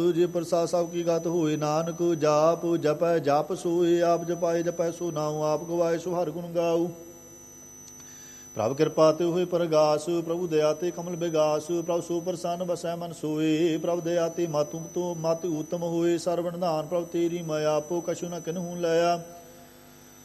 ਜੇ ਪ੍ਰਸਾਦ ਸਭ ਕੀ ਗਤ ਹੋਏ, ਨਾਨਕ ਜਾਪ ਜਪੈ ਜਪ ਸੋਏ, ਆਪ ਜਪਾਏ ਜਪੈ ਸੋ ਨਾਉ, ਆਪ ਗਵਾਏ ਸੋ ਹਰਿ ਗੁਣ ਗਾਉ। ਪ੍ਰਭ ਕਿਰਪਾ ਤੇ ਹੋਏ ਪਰਗਾਸ, ਪ੍ਰਭੂ ਦਇਆ ਤੇ ਕਮਲ ਬਿਗਾਸ, ਪ੍ਰਭ ਸੋ ਪ੍ਰਸੰਨ ਬਸੈ ਮਨ ਸੋਏ, ਪ੍ਰਭ ਦਇਆ ਤੇ ਮਾਤੂ ਤੋਂ ਮਤਿ ਉਤਮ ਹੋਏ, ਸਰਵ ਨਿਧਾਨ ਪ੍ਰਭ ਤੇਰੀ ਮਾਇਆ, ਆਪੋ ਕਛੁ ਨ ਕਿਨਹੂ ਲਿਆ।